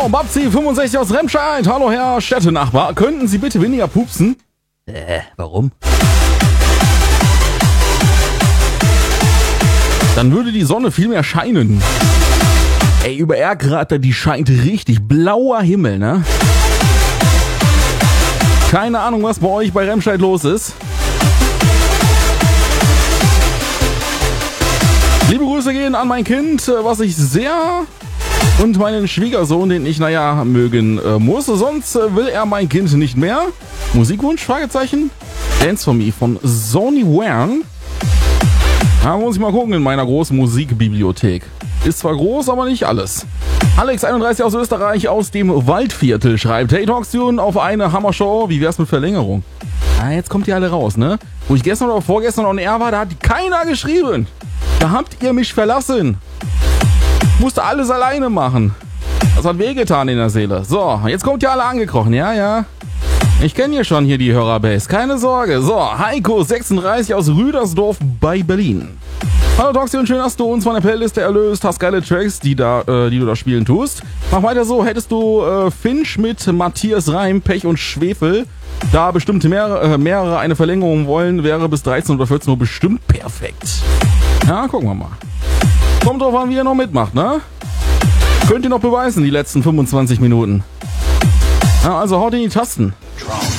Babsi 65 aus Remscheid. Hallo Herr Städtenachbar. Könnten Sie bitte weniger pupsen? Warum? Dann würde die Sonne viel mehr scheinen. Ey, über Erkrater, die scheint richtig. Blauer Himmel, ne? Keine Ahnung, was bei euch bei Remscheid los ist. Liebe Grüße gehen an mein Kind, was ich sehr... und meinen Schwiegersohn, den ich, mögen muss. Sonst will er mein Kind nicht mehr. Musikwunsch? Fragezeichen. Dance for Me von Sony Wern. Da muss ich mal gucken in meiner großen Musikbibliothek. Ist zwar groß, aber nicht alles. Alex31 aus Österreich aus dem Waldviertel schreibt: Hey Talkstune, auf eine Hammershow. Wie wär's mit Verlängerung? Jetzt kommt ihr alle raus, ne? Wo ich gestern oder vorgestern on air war, da hat keiner geschrieben. Da habt ihr mich verlassen. Musste alles alleine machen. Das hat wehgetan in der Seele. So, jetzt kommt ihr alle angekrochen. Ja. Ich kenne hier schon die Hörerbase. Keine Sorge. So, Heiko36 aus Rüdersdorf bei Berlin. Hallo Toxi und schön, dass du uns von der Playliste erlöst. Hast geile Tracks, die du da spielen tust. Mach weiter so. Hättest du Finch mit Matthias Reim, Pech und Schwefel, da bestimmt mehrere eine Verlängerung wollen, wäre bis 13 oder 14 Uhr bestimmt perfekt. Ja, gucken wir mal. Kommt drauf an, wie ihr noch mitmacht, ne? Könnt ihr noch beweisen, die letzten 25 Minuten. Ja, also haut in die Tasten.